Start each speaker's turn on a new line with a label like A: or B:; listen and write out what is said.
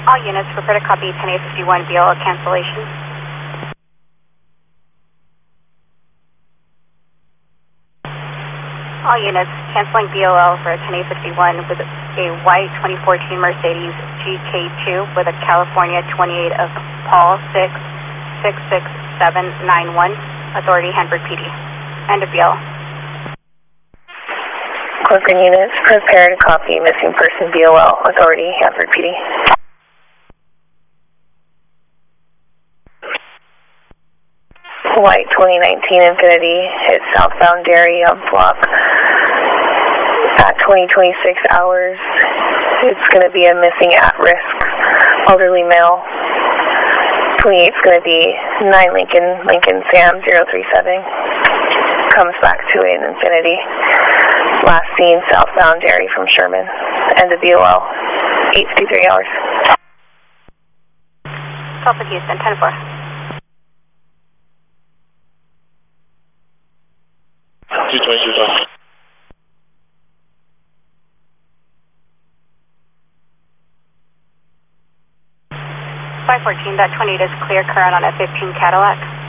A: All units, prepare to copy 10-851 BLL cancellation. All units, canceling BLL for 10-851 with a white 2014 Mercedes GK2 with a California 28 of Paul 666791. Authority Hanford PD. End of BL.
B: Corcoran units, prepare to copy missing person BOL. Authority Hanford PD. White 2019 Infinity hit southbound Dairy on block at 2026 hours. It's going to be a missing at-risk elderly male. 28 is going to be 9 Lincoln Sam 037. Comes back to an Infinity. Last seen southbound Dairy from Sherman. End of BOL. 853 hours.
A: Southwood Houston, 10-4.
C: 222.
A: 514.28 is clear current on a 15 Cadillac.